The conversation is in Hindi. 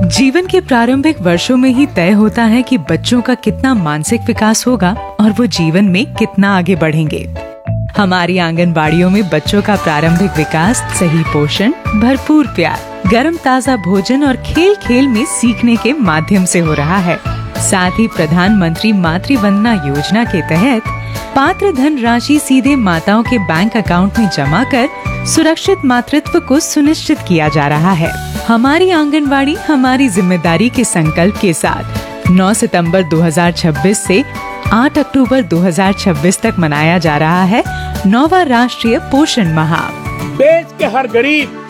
जीवन के प्रारंभिक वर्षों में ही तय होता है कि बच्चों का कितना मानसिक विकास होगा और वो जीवन में कितना आगे बढ़ेंगे। हमारी आंगनबाड़ियों में बच्चों का प्रारंभिक विकास सही पोषण, भरपूर प्यार, गर्म ताजा भोजन और खेल खेल में सीखने के माध्यम से हो रहा है। साथ ही प्रधानमंत्री मातृ वंदना योजना के तहत पात्र धन राशि सीधे माताओं के बैंक अकाउंट में जमा कर सुरक्षित मातृत्व को सुनिश्चित किया जा रहा है। हमारी आंगनबाड़ी हमारी जिम्मेदारी के संकल्प के साथ 9 सितंबर 2026 से 8 अक्टूबर 2026 तक मनाया जा रहा है 9वां राष्ट्रीय पोषण माह। देश के हर गरीब